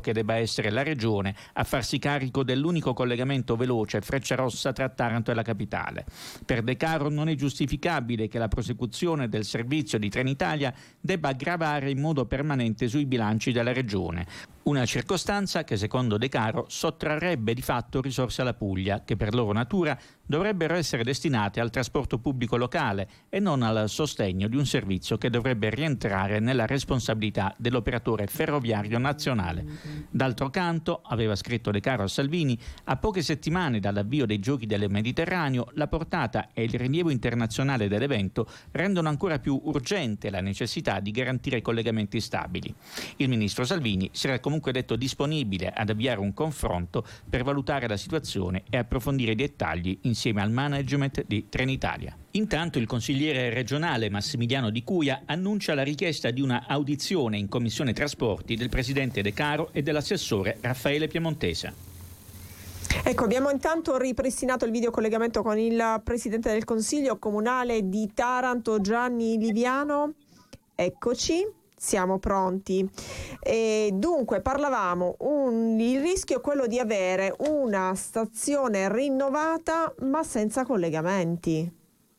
che debba essere la Regione a farsi carico dell'unico collegamento veloce Frecciarossa tra Taranto e la capitale. Per De Caro non è giustificabile che la prosecuzione del servizio di Trenitalia debba gravare in modo permanente sui bilanci della Regione. Una circostanza che, secondo De Caro, sottrarrebbe di fatto risorse alla Puglia, che per loro natura dovrebbero essere destinate al trasporto pubblico locale e non al sostegno di un servizio che dovrebbe rientrare nella responsabilità dell'operatore ferroviario nazionale. D'altro canto, aveva scritto De Caro a Salvini, a poche settimane dall'avvio dei Giochi del Mediterraneo, la portata e il rilievo internazionale dell'evento rendono ancora più urgente la necessità di garantire collegamenti stabili. Il ministro Salvini si era comunque detto disponibile ad avviare un confronto per valutare la situazione e approfondire i dettagli insieme al management di Trenitalia. Intanto il consigliere regionale Massimiliano Di Cuia annuncia la richiesta di una audizione in Commissione Trasporti del presidente De Caro e dell'assessore Raffaele Piemontesa. Ecco, abbiamo intanto ripristinato il videocollegamento con il presidente del Consiglio comunale di Taranto, Gianni Liviano. Eccoci. Siamo pronti. E dunque parlavamo, il rischio è quello di avere una stazione rinnovata ma senza collegamenti.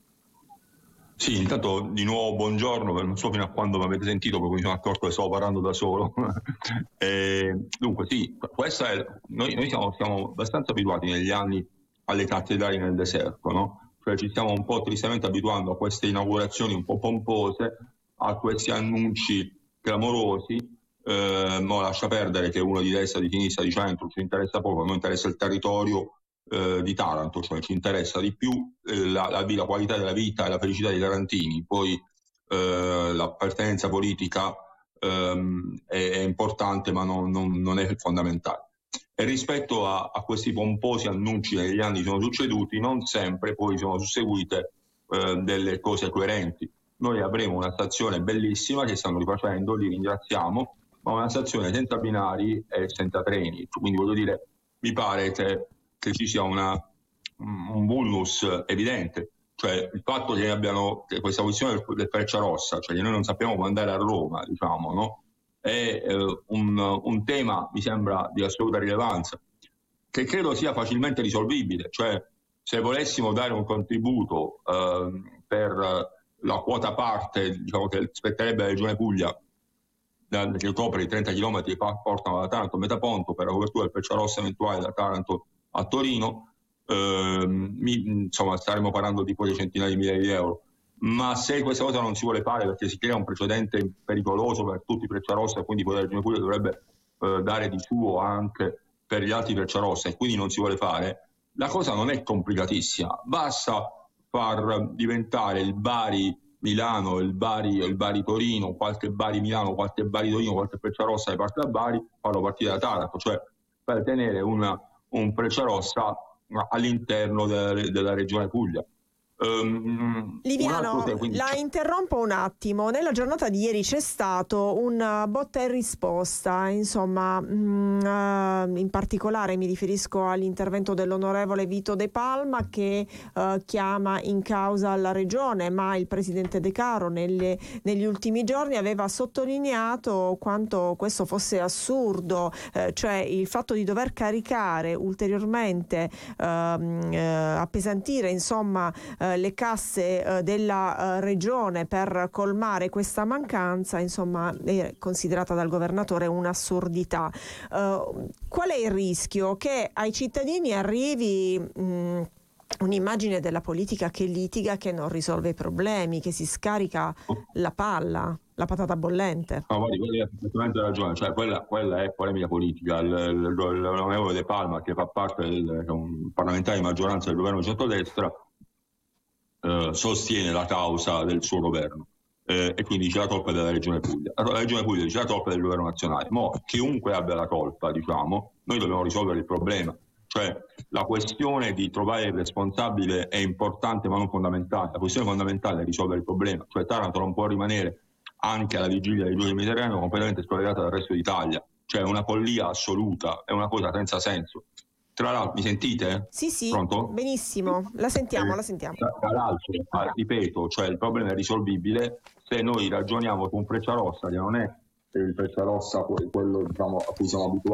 Sì, intanto di nuovo buongiorno, non so fino a quando mi avete sentito perché mi sono accorto che stavo parlando da solo. Dunque sì, questa è, noi siamo abbastanza abituati negli anni alle cattedrali nel deserto, no? Cioè ci stiamo un po' tristemente abituando a queste inaugurazioni un po' pompose, a questi annunci clamorosi, ma lascia perdere che uno di destra, di sinistra, di centro ci interessa poco, non interessa il territorio di Taranto, cioè ci interessa di più la qualità della vita e la felicità dei tarantini, poi l'appartenenza politica è importante ma non è fondamentale. E rispetto a questi pomposi annunci che negli anni sono succeduti, non sempre poi sono susseguite delle cose coerenti. Noi avremo una stazione bellissima che stanno rifacendo, li ringraziamo, ma una stazione senza binari e senza treni. Quindi voglio dire, mi pare che ci sia un vulnus evidente, cioè il fatto che abbiano questa questione del Frecciarossa, cioè che noi non sappiamo come andare a Roma, diciamo, no? È un tema, mi sembra, di assoluta rilevanza, che credo sia facilmente risolvibile. Cioè, se volessimo dare un contributo per la quota parte, diciamo, che spetterebbe alla Regione Puglia, che copre i 30 km che portano da Taranto a Metaponto per la copertura del Frecciarossa eventuale da Taranto a Torino, insomma staremo parlando di quelle centinaia di migliaia di euro. Ma se questa cosa non si vuole fare perché si crea un precedente pericoloso per tutti i Frecciarossa e quindi poi la Regione Puglia dovrebbe dare di suo anche per gli altri Frecciarossa e quindi non si vuole fare, la cosa non è complicatissima, basta far diventare il Bari Milano, il Bari Torino, qualche Bari Milano, qualche Bari Torino, qualche Frecciarossa che parte da Bari, farlo partire da Taranto, cioè per tenere un Frecciarossa all'interno della Regione Puglia. Liviano, la interrompo un attimo. Nella giornata di ieri c'è stato un botta e risposta, insomma, in particolare mi riferisco all'intervento dell'onorevole Vito De Palma che chiama in causa la regione, ma il presidente De Caro negli ultimi giorni aveva sottolineato quanto questo fosse assurdo, cioè il fatto di dover caricare ulteriormente, appesantire insomma le casse della regione per colmare questa mancanza, insomma, è considerata dal governatore un'assurdità. Qual è il rischio? Che ai cittadini arrivi un'immagine della politica che litiga, che non risolve i problemi, che si scarica la patata bollente. No, guardi, quelli ha perfettamente ragione, cioè quella è polemica politica. L'onorevole De Palma, che fa parte un parlamentare di maggioranza del governo di centrodestra, sostiene la causa del suo governo e quindi dice la colpa è della Regione Puglia. Allora, la Regione Puglia dice la colpa è del governo nazionale. Chiunque abbia la colpa, diciamo, noi dobbiamo risolvere il problema. Cioè la questione di trovare il responsabile è importante ma non fondamentale. La questione fondamentale è risolvere il problema. Cioè Taranto non può rimanere anche alla vigilia dei Giochi del Mediterraneo completamente scollegata dal resto d'Italia. Cioè una follia assoluta, è una cosa senza senso. Tra l'altro, mi sentite? Sì, pronto? Benissimo, la sentiamo. Tra l'altro, ripeto, cioè il problema è risolvibile se noi ragioniamo con Frecciarossa, che non è il Frecciarossa quello, diciamo, a cui siamo abituati